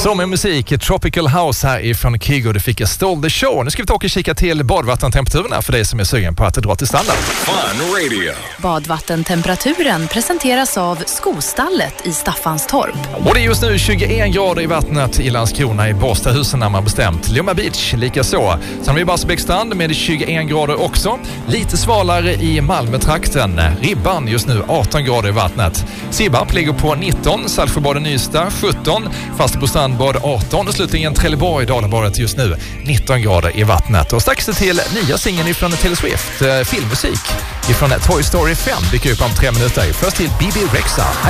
Som musik, Tropical House här ifrån Kygo. Du fick Stole the Show. Nu ska vi ta och kika till badvattentemperaturen för dig som är sugen på att dra till standard. Fun Radio. Badvattentemperaturen presenteras av Skostallet i Staffanstorp. Och det är just nu 21 grader i vattnet i Landskrona i Borstahusen när man bestämt. Lomma Beach likaså. Sen har vi Barsebäcksstrand med 21 grader också. Lite svalare i Malmötrakten. Ribban just nu 18 grader i vattnet. Sibbarp ligger på 19, Saltsjöbaden Nystad 17, Falsterbostrandbad 18 och slutligen Trelleborg Dalabadet just nu 19 grader i vattnet. Och strax till nya singeln ifrån Taylor Swift, filmmusik ifrån Toy Story 5 dyker upp om 3 minuter. Först till Bibi Rexha.